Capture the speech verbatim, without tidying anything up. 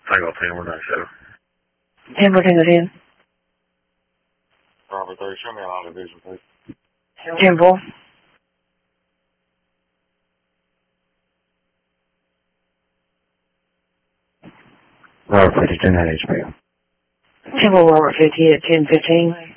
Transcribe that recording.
Tango ten, we're not sure. Tango Tango ten. Bravo three, show me a lot of vision, please. Temple. Robert fifty-two, nine H P. Temple Robert fifty at ten fifteen.